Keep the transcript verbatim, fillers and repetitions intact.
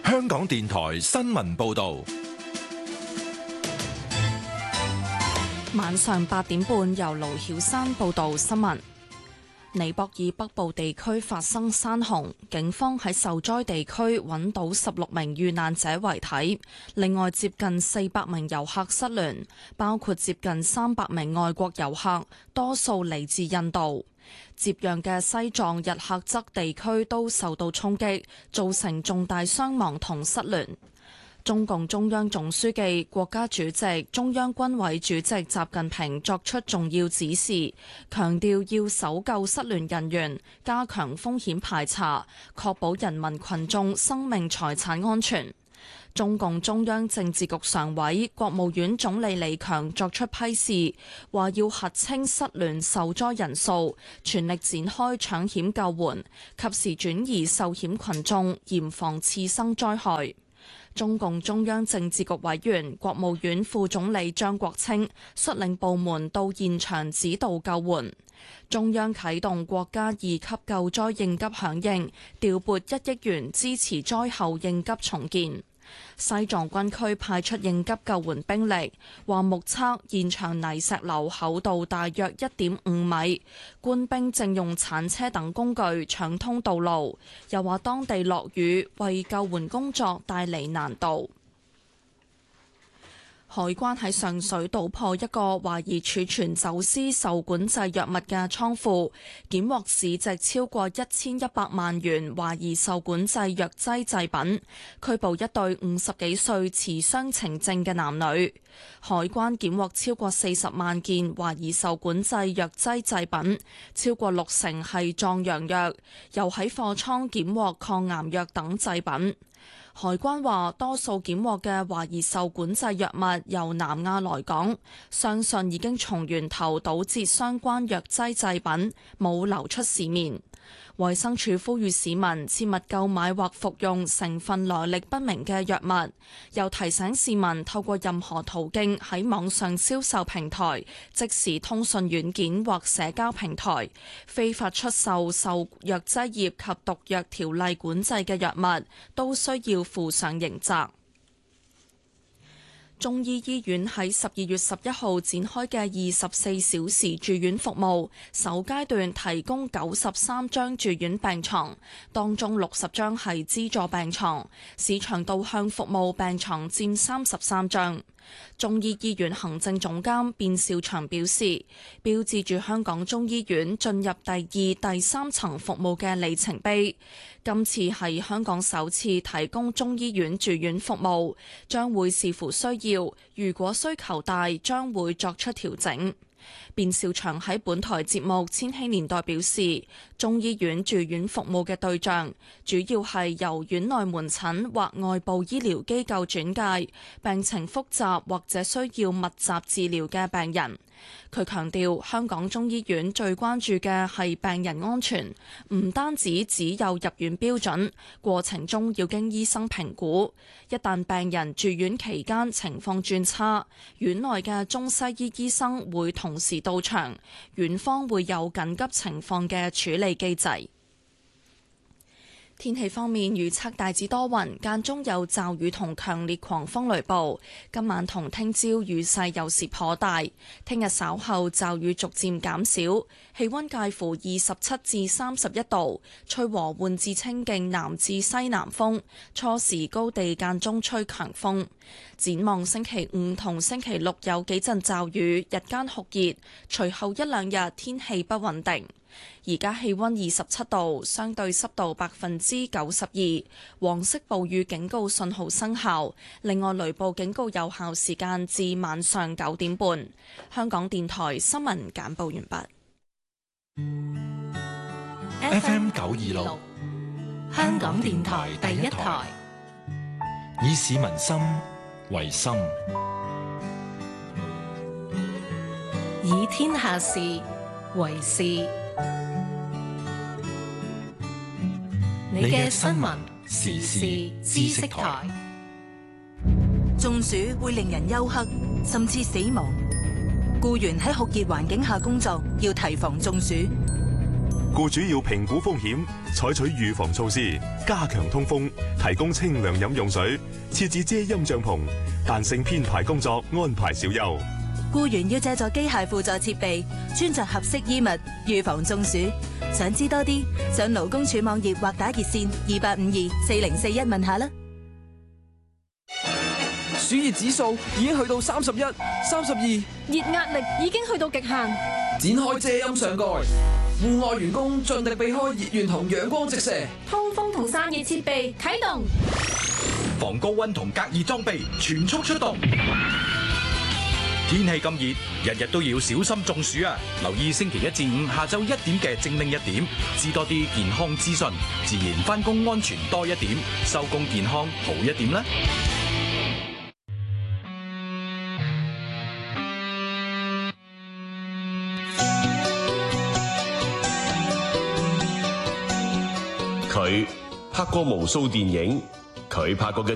香港電台新聞報道。 晚上八點半，由盧曉山報道新聞。尼泊爾北部地區發生山洪，警方喺受災地區揾到十六名遇難者遺體，另外接近四百名遊客失聯，包括接近三百名外國遊客，多數嚟自印度。接壤嘅西藏日喀則地區都受到衝擊，造成重大傷亡同失聯。中共中央總書記、國家主席、中央軍委主席習近平作出重要指示，強調要搜救失聯人員，加強風險排查，確保人民群眾生命財產安全。中共中央政治局常委、國務院總理李強作出批示，話要核清失聯受災人數，全力展開搶險救援，及時轉移受險群眾，嚴防次生災害。中共中央政治局委員、國務院副總理張國清率領部門到現場指導救援。中央啟動國家二級救災應急響應，調撥一億元支持災後應急重建。西藏軍區派出應急救援兵力，話目測現場泥石流厚度大約一點五米，官兵正用鏟車等工具搶通道路。又話當地落雨，為救援工作帶嚟難度。海關喺上水搗破一個懷疑儲存走私受管制藥物嘅倉庫，檢獲市值超過一千一百萬元懷疑受管制藥劑製品，拘捕一對五十幾歲持雙程證嘅男女。海關檢獲超過四十萬件懷疑受管制藥劑製品，超過六成係壯陽藥，又喺貨倉檢獲抗癌藥等製品。海關話，多數檢獲嘅懷疑受管制藥物由南亞來港，相信已經從源頭堵截相關藥劑製品，冇流出市面。衛生署呼籲市民切勿購買或服用成分來歷不明嘅藥物，又提醒市民透過任何途徑喺網上銷售平台、即時通訊軟件或社交平台非法出售受藥劑業及毒藥條例管制嘅藥物，都需要負上刑責。中醫醫院喺十二月十一號展開嘅二十四小時住院服務，首階段提供九十三張住院病床，當中六十張係資助病床，市場導向服務病床佔三十三張。中醫醫院行政總監卞兆祥表示，標誌住香港中醫院進入第二、第三層服務嘅里程碑。今次係香港首次提供中醫院住院服務，將會視乎需要，如果需求大，將會作出調整。卞兆祥喺本台節目《千禧年代》表示，中醫院住院服務嘅對象主要係由院內門診或外部醫療機構轉介，病情複雜或者需要密集治療嘅病人。佢強調，香港中醫院最關注嘅係病人安全，唔單止只有入院標準，過程中要經醫生評估。一旦病人住院期間情況轉差，院內嘅中西醫醫生會同時到場，院方會有緊急情況嘅處理機制。天氣方面，預測大致多雲，間中有驟雨同強烈狂風雷暴。今晚同聽朝雨勢有時頗大，聽日稍後驟雨逐漸減少，氣溫介乎二十七至三十一度，吹和緩至清勁南至西南風，初時高地間中吹強風。展望星期五同星期六有幾陣驟雨，日間酷熱，隨後一兩日天氣不穩定。而家氣溫二十七度，相對濕度百分之九十二，黃色暴雨警告信號生效。另外，雷暴警告有效時間至晚上九點半。香港電台新聞簡報完畢。F M 九二六，香港電台第一台，以市民心為心， 以天下事為事。你嘅新聞時事知識台。 中暑會令人休克，甚至死亡。僱員喺酷熱環境下工作，要提防中暑。 僱主要評估風險，採取預防措施，加強通風，提供清涼飲用水，設置遮陰帳篷，彈性編排工作，安排小休。 僱員要借助機械輔助設備，穿着合適衣物，預防中暑。想知多啲，上勞工處網頁或打熱線二八五二四零四一問下啦。 暑熱指數已經去到三十一、三十二， 熱壓力已經去到極限。 展開遮陰上蓋，戶外員工盡力避開熱源同陽光直射。 通風同散熱設備啟動， 防高溫同隔熱裝備全速出動。天氣咁熱，日日都要小心中暑啊！留意星期一至五下晝一點嘅精靈一點，知多啲健康資訊，自然返工安全多一點，收工健康好一點啦。 佢拍過無數電影，佢拍過嘅